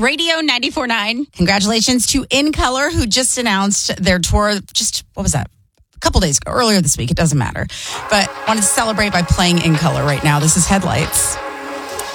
Radio 94.9. Congratulations to In Color, who just announced their tour. What was that? A couple days ago, earlier this week. It doesn't matter. But wanted to celebrate by playing In Color right now. This is Headlights.